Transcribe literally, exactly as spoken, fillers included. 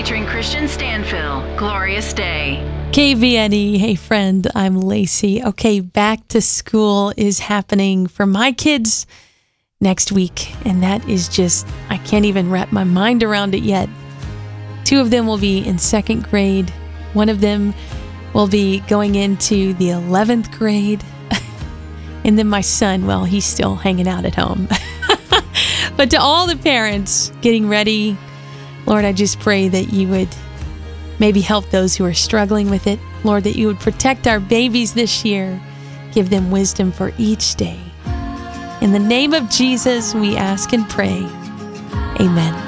featuring Christian Stanfill, Glorious Day. K V N E, hey friend, I'm Lacey. Okay, back to school is happening for my kids next week, and that is just, I can't even wrap my mind around it yet. Two of them will be in second grade. One of them will be going into the eleventh grade. And then my son, well, he's still hanging out at home. But to all the parents getting ready, Lord, I just pray that you would maybe help those who are struggling with it. Lord, that you would protect our babies this year. Give them wisdom for each day. In the name of Jesus, we ask and pray. Amen.